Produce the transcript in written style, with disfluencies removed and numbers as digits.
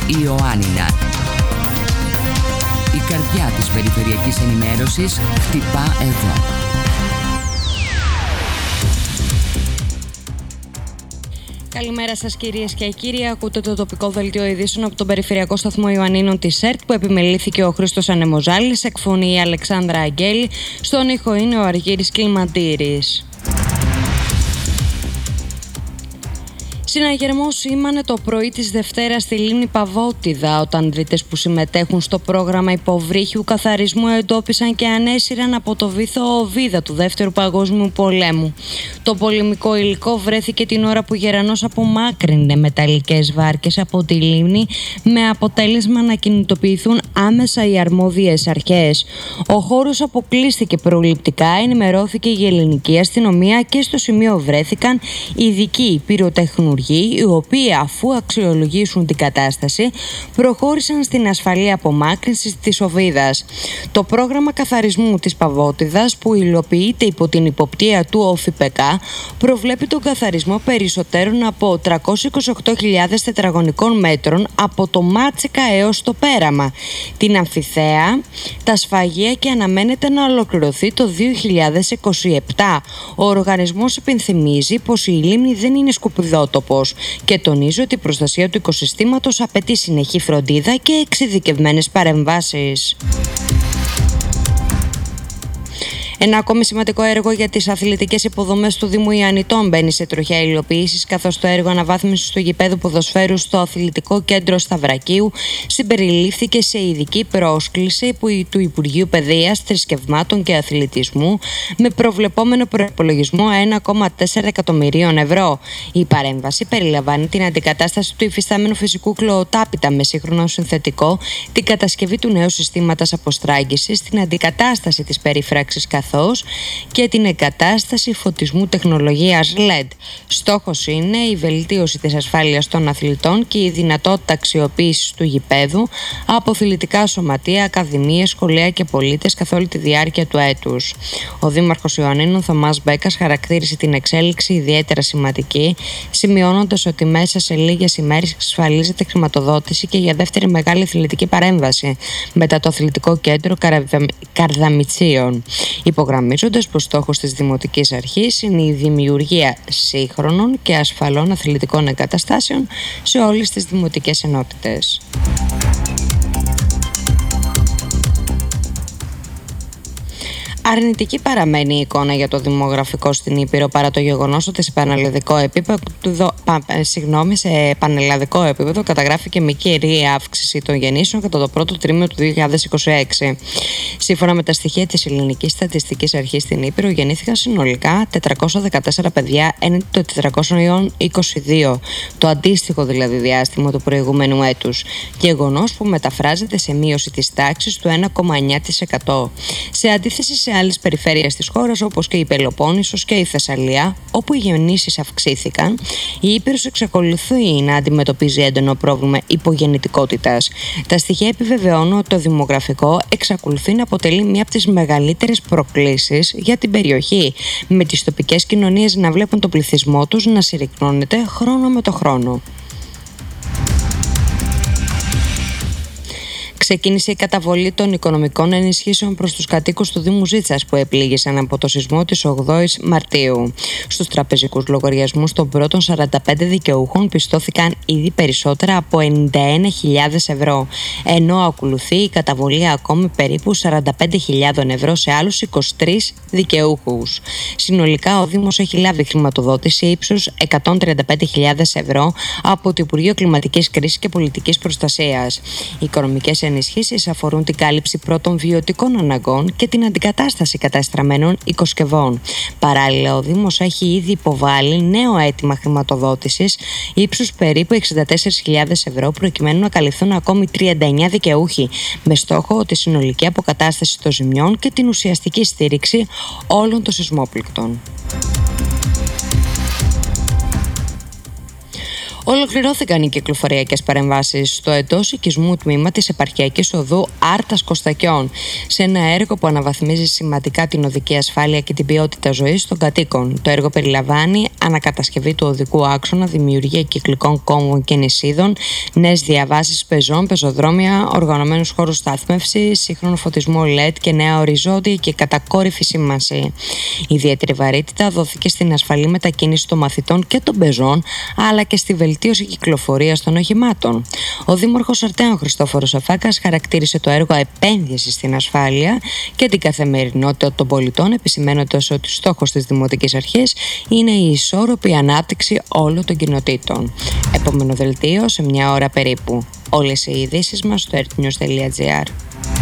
Ιωάννινα. Η καρδιά της περιφερειακής ενημέρωσης χτυπά εδώ. Καλημέρα σας κυρίες και κύριοι. Ακούτε το τοπικό δελτίο ειδήσεων από τον Περιφερειακό Σταθμό Ιωαννίνων της ΕΡΤ που επιμελήθηκε ο Χρήστος Ανεμοζάλης, εκφωνεί η Αλεξάνδρα Αγγέλη, στον ήχο είναι ο Αργύρης Κλιμαντήρης. Συναγερμός σήμανε το πρωί της Δευτέρας στη λίμνη Παβότιδα, όταν δρύτες που συμμετέχουν στο πρόγραμμα υποβρύχιου καθαρισμού εντόπισαν και ανέσυραν από το βυθό οβίδα του Δεύτερου Παγκόσμιου Πολέμου. Το πολεμικό υλικό βρέθηκε την ώρα που Γερανός απομάκρυνε μεταλλικές βάρκες από τη λίμνη, με αποτέλεσμα να κινητοποιηθούν άμεσα οι αρμόδιες αρχές. Ο χώρος αποκλείστηκε προληπτικά, ενημερώθηκε η ελληνική αστυνομία και στο σημείο βρέθηκαν ειδικοί πυροτεχνουργοί, οι οποίοι, αφού αξιολογήσουν την κατάσταση, προχώρησαν στην ασφαλή απομάκρυνση της οβίδας. Το πρόγραμμα καθαρισμού της Παβότιδας, που υλοποιείται υπό την υποπτία του ΟΦΙΠΕΚΑ, προβλέπει τον καθαρισμό περισσότερων από 328.000 τετραγωνικών μέτρων από το Μάτσικα έως το Πέραμα, την Αμφιθέα, τα σφαγεία, και αναμένεται να ολοκληρωθεί το 2027. Ο οργανισμός υπενθυμίζει πως η λίμνη δεν είναι σκουπιδότοπος και τονίζει ότι η προστασία του οικοσυστήματος απαιτεί συνεχή φροντίδα και εξειδικευμένες παρεμβάσεις. Ένα ακόμη σημαντικό έργο για τις αθλητικές υποδομές του Δήμου Ιαννητών μπαίνει σε τροχιά υλοποίησης, καθώς το έργο αναβάθμισης του γηπέδου ποδοσφαίρου στο Αθλητικό Κέντρο Σταυρακίου συμπεριλήφθηκε σε ειδική πρόσκληση του Υπουργείου Παιδείας, Θρησκευμάτων και Αθλητισμού, με προβλεπόμενο προϋπολογισμό 1,4 εκατομμυρίων ευρώ. Η παρέμβαση περιλαμβάνει την αντικατάσταση του υφιστάμενου φυσικού κλωοτάπητα με σύγχρονο συνθετικό, την κατασκευή του νέου συστήματος αποστράγγισης, την αντικατάσταση της περίφραξης και την εγκατάσταση φωτισμού τεχνολογίας LED. Στόχος είναι η βελτίωση της ασφάλειας των αθλητών και η δυνατότητα αξιοποίησης του γηπέδου από αθλητικά σωματεία, ακαδημίες, σχολεία και πολίτες καθ' όλη τη διάρκεια του έτους. Ο Δήμαρχος Ιωαννίνων Θωμάς Μπέκας χαρακτήρισε την εξέλιξη ιδιαίτερα σημαντική, σημειώνοντας ότι μέσα σε λίγες ημέρες εξασφαλίζεται χρηματοδότηση και για δεύτερη μεγάλη αθλητική παρέμβαση μετά το Αθλητικό Κέντρο Καρδαμιτσίων, υπογραμμίζοντας πως στόχος της Δημοτικής Αρχής είναι η δημιουργία σύγχρονων και ασφαλών αθλητικών εγκαταστάσεων σε όλες τις δημοτικές ενότητες. Αρνητική παραμένει η εικόνα για το δημογραφικό στην Ήπειρο, παρά το γεγονός ότι σε πανελλαδικό επίπεδο καταγράφηκε μικρή αύξηση των γεννήσεων κατά το πρώτο τρίμηνο του 2026. Σύμφωνα με τα στοιχεία της Ελληνικής Στατιστικής Αρχής στην Ήπειρο, γεννήθηκαν συνολικά 414 παιδιά έναντι των 422, το αντίστοιχο δηλαδή διάστημα του προηγούμενου έτους. Γεγονός που μεταφράζεται σε μείωση της τάξης του 1,9%. Σε αντίθεση σε άλλες περιφέρειες της χώρας, όπως και η Πελοπόννησος και η Θεσσαλία, όπου οι γεννήσεις αυξήθηκαν, η Ήπειρος εξακολουθεί να αντιμετωπίζει έντονο πρόβλημα υπογεννητικότητας. Τα στοιχεία επιβεβαιώνουν ότι το δημογραφικό εξακολουθεί να αποτελεί μία από τις μεγαλύτερες προκλήσεις για την περιοχή, με τις τοπικές κοινωνίες να βλέπουν τον πληθυσμό τους να συρρυκνώνεται χρόνο με το χρόνο. Ξεκίνησε η καταβολή των οικονομικών ενισχύσεων προς τους κατοίκους του Δήμου Ζήτσας που επλήγησαν από το σεισμό της 8ης Μαρτίου. Στους τραπεζικούς λογαριασμούς των πρώτων 45 δικαιούχων πιστώθηκαν ήδη περισσότερα από 91.000 ευρώ, ενώ ακολουθεί η καταβολή ακόμη περίπου 45.000 ευρώ σε άλλους 23 δικαιούχους. Συνολικά ο Δήμος έχει λάβει χρηματοδότηση ύψους 135.000 ευρώ από το Υπουργείο Κλιματικής Κρίσης και Πολιτικής Προστασίας. Οι οικονομικές ενισχύσεις αφορούν την κάλυψη πρώτων βιωτικών αναγκών και την αντικατάσταση καταστραμμένων οικοσκευών. Παράλληλα, ο Δήμος έχει ήδη υποβάλει νέο αίτημα χρηματοδότησης ύψους περίπου 64.000 ευρώ, προκειμένου να καλυφθούν ακόμη 39 δικαιούχοι, με στόχο τη συνολική αποκατάσταση των ζημιών και την ουσιαστική στήριξη όλων των σεισμόπληκτων. Ολοκληρώθηκαν οι κυκλοφοριακές παρεμβάσεις στο εντός οικισμού τμήμα της επαρχιακής οδού Άρτας Κωστακιών, σε ένα έργο που αναβαθμίζει σημαντικά την οδική ασφάλεια και την ποιότητα ζωής των κατοίκων. Το έργο περιλαμβάνει ανακατασκευή του οδικού άξονα, δημιουργία κυκλικών κόμβων και νησίδων, νέες διαβάσεις πεζών, πεζοδρόμια, οργανωμένους χώρους στάθμευσης, σύγχρονο φωτισμό LED και νέα οριζόντια και κατακόρυφη σήμανση. Ιδιαίτερη βαρύτητα δόθηκε στην ασφαλή μετακίνηση των μαθητών και των πεζών, αλλά και στη βελτίωση κυκλοφορίας των οχημάτων. Ο Δήμαρχος Αρτέων Χριστόφορος Αφάκας χαρακτήρισε το έργο επένδυση στην ασφάλεια και την καθημερινότητα των πολιτών, επισημαίνοντας ότι στόχος της Δημοτικής Αρχής είναι η ισόρροπη ανάπτυξη όλων των κοινοτήτων. Επόμενο δελτίο σε μια ώρα περίπου. Όλες οι ειδήσεις μας στο ertnews.gr.